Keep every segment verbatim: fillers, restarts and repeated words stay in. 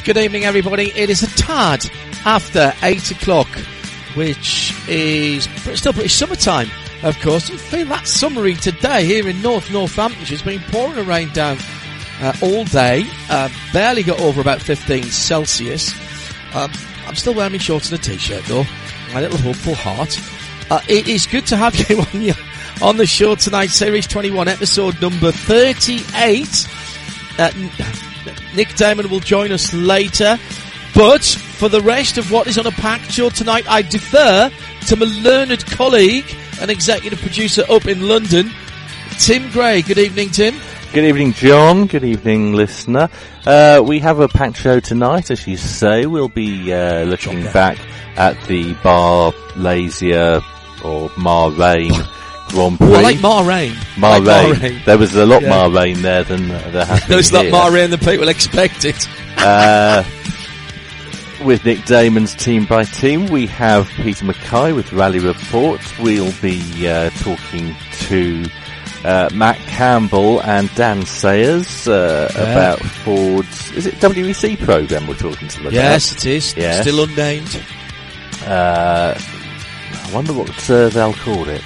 Good evening, everybody. It is a tad after eight o'clock, which is still pretty summertime, of course. You feel that summery today here in North Northamptonshire. It's been pouring the rain down uh, all day. Uh, barely got over about fifteen Celsius. Um, I'm still wearing my shorts and a t-shirt, though. My little hopeful heart. Uh, it is good to have you on, your, on the show tonight. Series twenty-one, episode number thirty-eight. Uh, Nick Damon will join us later. But for the rest of what is on a packed show tonight, I defer to my learned colleague and executive producer up in London, Tim Gray. Good evening, Tim. Good evening, John. Good evening, listener. Uh, we have a packed show tonight, as you say. We'll be uh, looking back at the Bar Lazier or Mar Rain Grand Prix. I like Mar Rain. Mar like Rain. There was a lot yeah. Mar Rain there than uh, there has been. There was a lot Mar Rain than people expected. Uh, with Nick Damon's Team by Team, we have Peter Mackay with Rally Report. We'll be uh, talking to uh, Matt Campbell and Dan Sayers uh, yeah. about Ford's, is it W E C programme we're talking to them about? Yes, it is. Yes. Still unnamed. Uh, I wonder what uh, they'll call it.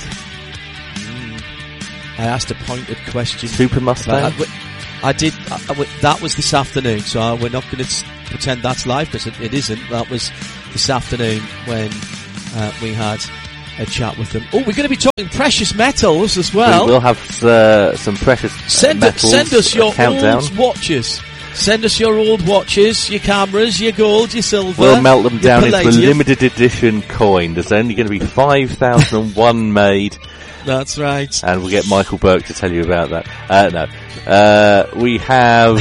I asked a pointed question. Super Mustang? I, I did. I, I, that was this afternoon, so we're not going to pretend that's live, because it, it isn't. That was this afternoon when uh, we had a chat with them. Oh, we're going to be talking precious metals as well. We will have uh, some precious send metals. Send us your countdown. old watches. Send us your old watches, your cameras, your gold, your silver. We'll melt them down into a limited edition coin. There's only going to be five thousand one made. That's right. And we'll get Michael Burke to tell you about that. Uh, no. Uh, we have...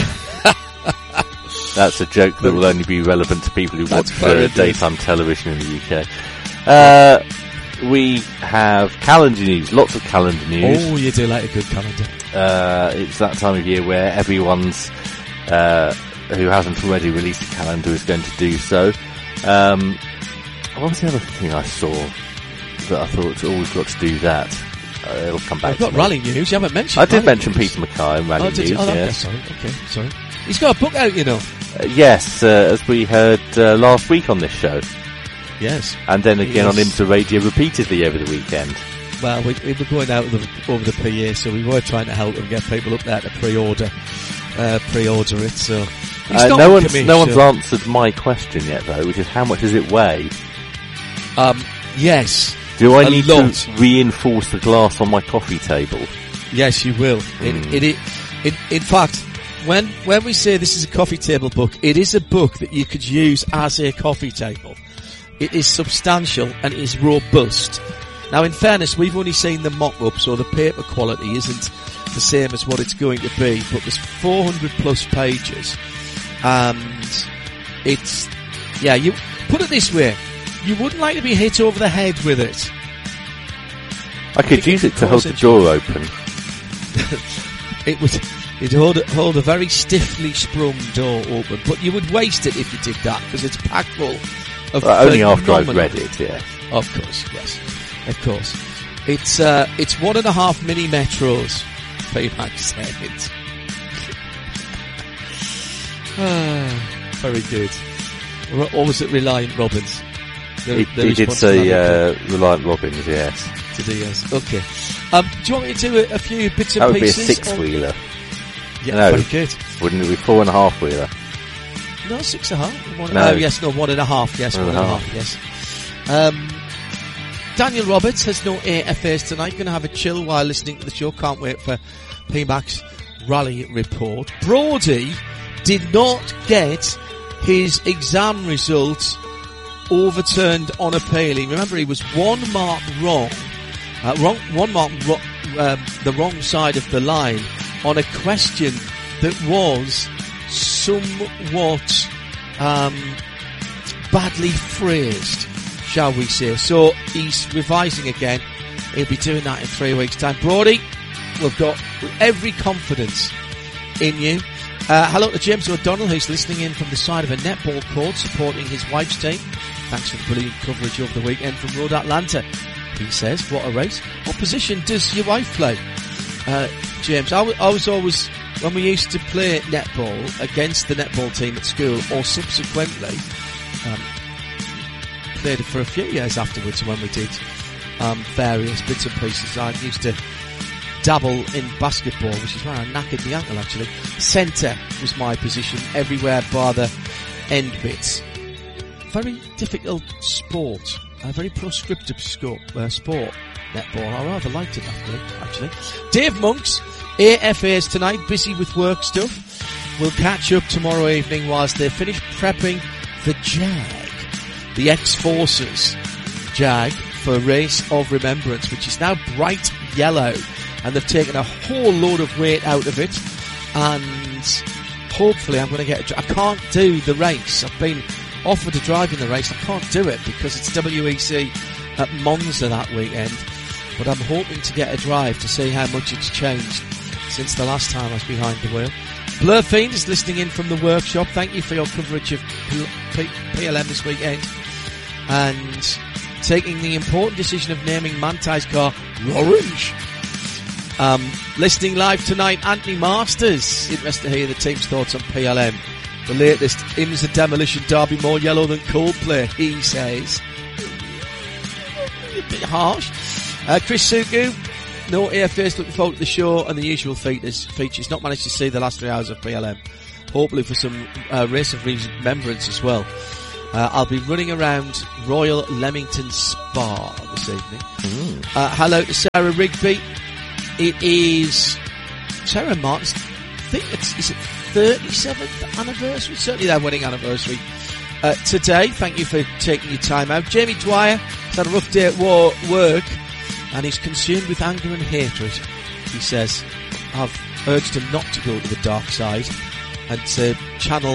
That's a joke that will only be relevant to people who That's watch uh, daytime television in the U K. Uh, we have calendar news. Lots of calendar news. Oh, you do like a good calendar. Uh, it's that time of year where everyone's... Uh, who hasn't already released a calendar is going to do so. Um, what was the other thing I saw that I thought, oh, we've got to do that? Uh, it'll come back. I've got to rally news. You haven't mentioned. I did mention news. Peter Mackay and rally oh, did news. Oh, yes. okay, sorry. Okay, sorry. He's got a book out, you know. Uh, yes, uh, as we heard uh, last week on this show. Yes. And then again yes. on IMSA Radio repeatedly over the weekend. Well, we, we were going out the, over the P A, so we were trying to help and get people up there to pre-order, uh, pre-order it. So uh, no one's no one's answered my question yet, though, which is how much does it weigh? Um. Yes. Do I need lot. to reinforce the glass on my coffee table? Yes, you will. Mm. It, it, it, it, in fact, when when we say this is a coffee table book, it is a book that you could use as a coffee table. It is substantial and it is robust. Now, in fairness, we've only seen the mock-up, so the paper quality isn't the same as what it's going to be, but there's four hundred plus pages. And it's, yeah, you put it this way. You wouldn't like to be hit over the head with it. I could use it to hold the door open. It would it'd hold, hold a very stiffly sprung door open, but you would waste it if you did that, because it's packed full of well, only after I've read it, yes. Of course, yes. Of course. It's uh, it's one and a half mini metros, Payback said. Ah, very good. Or was it Reliant Robbins? The, he, he did say uh, Reliant Robbins, yes. Did he, yes. Okay. Um, do you want me to do a, a few bits and that pieces? That would be a six-wheeler. Yeah, no, very good. Wouldn't it be four and a half wheeler? No, six and a half. One, no. Oh, yes, no, one and a half. Yes, one, one and a half. half, yes. Um, Daniel Roberts has no A F As tonight. Going to have a chill while listening to the show. Can't wait for P MAC's rally report. Brody did not get his exam results overturned on appealing. Remember, he was one mark wrong, uh, wrong one mark ro- um, the wrong side of the line on a question that was somewhat um, badly phrased, shall we say. So he's revising again. He'll be doing that in three weeks' time. Brody, we've got every confidence in you. Uh, hello to James O'Donnell, who's listening in from the side of a netball court, supporting his wife's team. Thanks for the brilliant coverage over the weekend from Road Atlanta. He says, what a race. What position does your wife play? Uh, James, I, w- I was always when we used to play netball against the netball team at school, or subsequently um, played it for a few years afterwards when we did um, various bits and pieces. I used to dabble in basketball, which is where I knackered the ankle actually. Centre was my position, everywhere bar the end bits. Very difficult sport, a very proscriptive sco- uh, sport, netball. I rather liked it after, actually. Dave Monks, A F As tonight, busy with work stuff. We'll catch up tomorrow evening whilst they finish prepping the Jag, the X-Forces Jag, for Race of Remembrance, which is now bright yellow. And they've taken a whole load of weight out of it, and hopefully I'm going to get a, I can't do the race. I've been offered to drive in the race. I can't do it because it's W E C at Monza that weekend, but I'm hoping to get a drive to see how much it's changed since the last time I was behind the wheel. Blur Fiend is listening in from the workshop. Thank you for your coverage of P- P L M this weekend, and taking the important decision of naming Mantai's car Orange. Um, listening live tonight, Anthony Masters. Interested to hear the team's thoughts on P L M. The latest Imsa Demolition Derby, more yellow than Coldplay, he says. A bit harsh. Uh, Chris Suku, no A F As, looking forward to the show and the usual features. features. Not managed to see the last three hours of P L M. Hopefully for some uh, Race of Remembrance as well. Uh, I'll be running around Royal Leamington Spa this evening. Mm. Uh, hello to Sarah Rigby. It is Sarah Martin's, I think it's, is it thirty-seventh anniversary? Certainly their wedding anniversary uh, today. Thank you for taking your time out. Jamie Dwyer has had a rough day at war, work, and he's consumed with anger and hatred. He says, I've urged him not to go to the dark side and to channel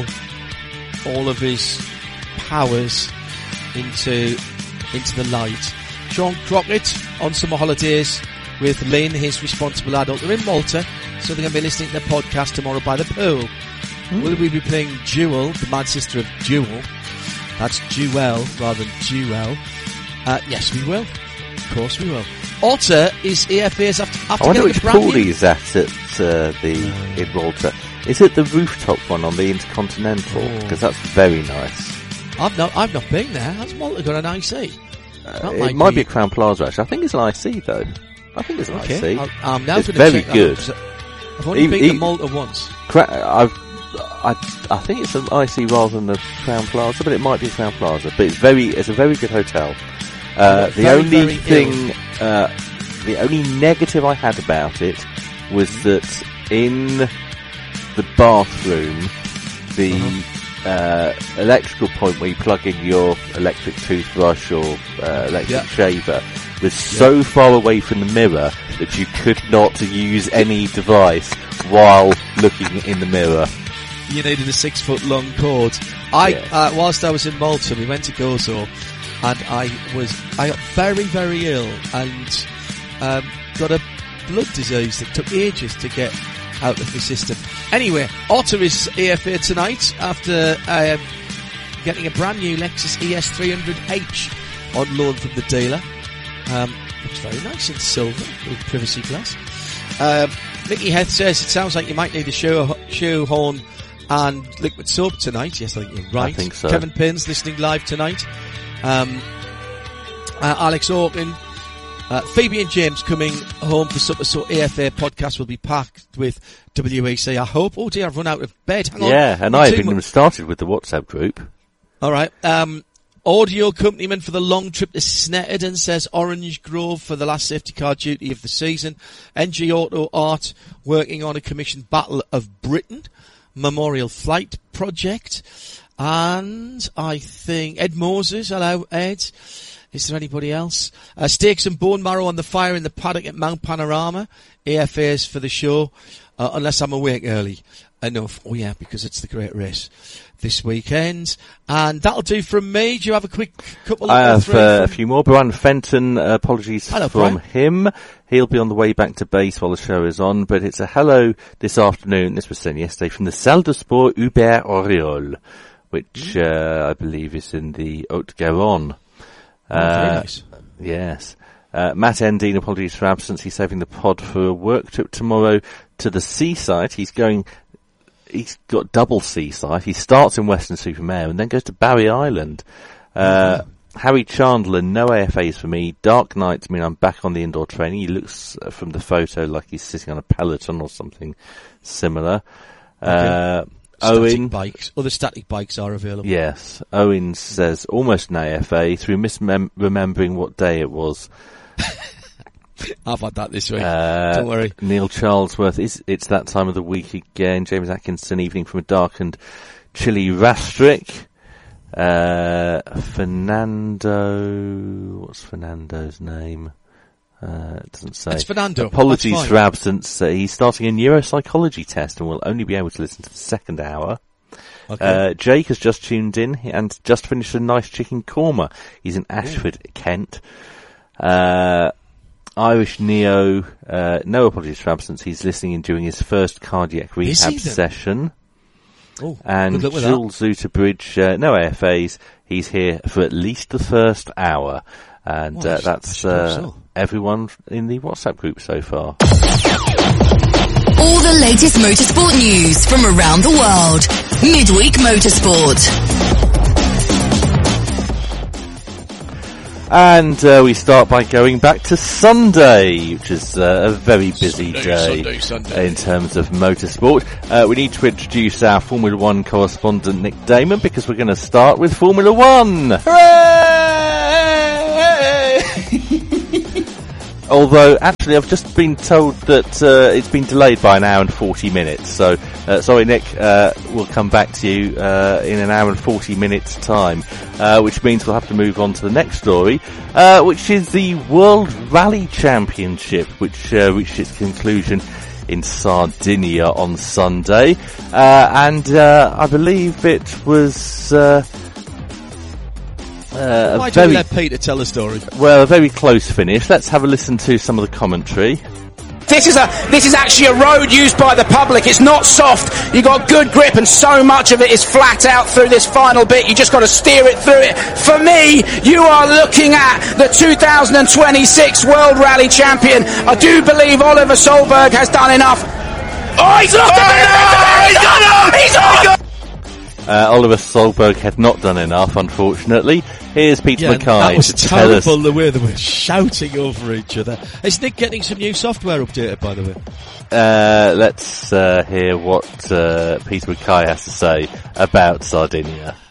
all of his powers into into the light. Sean Crockett on summer holidays with Lynn, his responsible adult. They're in Malta, so they're going to be listening to the podcast tomorrow by the pool. Mm. Will we be playing Jewel, the mad sister of Jewel? That's Jewel rather than Jewel. Uh, yes, we will. Of course we will. Otter is E F A's after, after I wonder which pool new... he's at at uh, the uh, in Malta. Is it the rooftop one on the Intercontinental? Because oh. that's very nice. I've not, I've not been there. Has Malta got an I C? Uh, it might, might be a Crown Plaza actually. I think it's an I C though. I think it's an okay. I C. I'll, I'm now it's very good. I've only he, been he, to Malta once. Cra- I've, I, I think it's an I C rather than a Crown Plaza, but it might be a Crown Plaza. But it's very, it's a very good hotel. Uh, the very, only very thing, uh, the only negative I had about it was that in the bathroom, the uh-huh. uh, electrical point where you plug in your electric toothbrush or uh, electric yeah. shaver was yeah. so far away from the mirror that you could not use any device while looking in the mirror. You needed a six foot long cord. I, yeah. uh, whilst I was in Malta, we went to Gozo, and I was, I got very, very ill and um, got a blood disease that took ages to get out of the system. Anyway, Otter is E F A tonight after um, getting a brand new Lexus E S three hundred H on loan from the dealer. Um, looks very nice in silver with privacy glass. Um, Mickey Heth says it sounds like you might need a shoe, shoehorn and liquid soap tonight. Yes, I think you're right. I think so. Kevin Pins listening live tonight. Um, uh, Alex Orkin, uh, Phoebe and James coming home for supper, so A F A podcast will be packed with W E C, I hope. Oh dear, I've run out of bed. Hang on. Yeah, and I haven't even started with the WhatsApp group. Alright, um, audio accompaniment for the long trip to Snetterton, says Orange Grove, for the last safety car duty of the season. N G Auto Art working on a commissioned Battle of Britain Memorial Flight project. And I think Ed Moses, hello Ed. Is there anybody else? Uh, steaks and bone marrow on the fire in the paddock at Mount Panorama. A F As for the show, uh, unless I'm awake early enough. Oh yeah, because it's the great race this weekend. And that'll do from me. Do you have a quick couple of I have uh, a few more. Brian Fenton, uh, apologies hello, from Brian. him. He'll be on the way back to base while the show is on, but it's a hello this afternoon. This was sent yesterday from the Salle de Sport Hubert Auriol, which mm. uh, I believe is in the Haute-Garonne. Oh, uh, very nice. Yes. Uh, Matt Endine, apologies for absence. He's saving the pod for a work trip tomorrow. to the seaside. He's going, he's got double seaside. He starts in Weston-super-Mare and then goes to Barry Island. Uh, mm-hmm. Harry Chandler, no A F As for me. Dark nights mean I'm back on the indoor training. He looks uh, from the photo like he's sitting on a peloton or something similar. Okay. Uh, Static Owen, bikes, other static bikes are available. Yes. Owen says almost an A F A through misremembering what day it was. I've had that this week. Uh, Don't worry. Neil Charlesworth, is it's that time of the week again. James Atkinson, evening from a darkened chilly Rastrick. Uh, Fernando, what's Fernando's name? Uh, it doesn't say. It's Fernando. Apologies for absence. Uh, he's starting a neuropsychology test and will only be able to listen to the second hour. Okay. Uh, Jake has just tuned in and just finished a nice chicken korma. He's in Ashford, Ooh. Kent. Uh, Irish Neo, uh, no apologies for absence. He's listening during his first cardiac rehab session. Oh, and Jules Zuterbridge, uh, no A F As. He's here for at least the first hour. And well, uh, that's uh, so. everyone in the WhatsApp group so far. All the latest motorsport news from around the world. Midweek Motorsport. And uh, we start by going back to Sunday, which is uh, a very busy Sunday, day Sunday, Sunday. in terms of motorsport. Uh, we need to introduce our Formula One correspondent, Nick Damon, because we're going to start with Formula One. Hooray! Although, actually, I've just been told that uh, it's been delayed by an hour and forty minutes. So, uh, sorry, Nick, uh, we'll come back to you uh, in an hour and forty minutes' time, uh, which means we'll have to move on to the next story, uh, which is the World Rally Championship, which uh, reached its conclusion in Sardinia on Sunday. Uh, and uh, I believe it was... Uh, Uh, Why a don't very, we let Peter tell the story? Well, a very close finish. Let's have a listen to some of the commentary. This is a this is actually a road used by the public. It's not soft. You got good grip, and so much of it is flat out through this final bit. You just got to steer it through it. For me, you are looking at the two thousand twenty-six World Rally Champion. I do believe Oliver Solberg has done enough. Oh, he's lost oh, it! No, he's done it! Uh, Oliver Solberg had not done enough, unfortunately. Here's Peter yeah, Mackay. That was to tell us terrible, the way they were shouting over each other. Is Nick getting some new software updated, by the way? Uh, let's uh, hear what uh, Peter Mackay has to say about Sardinia.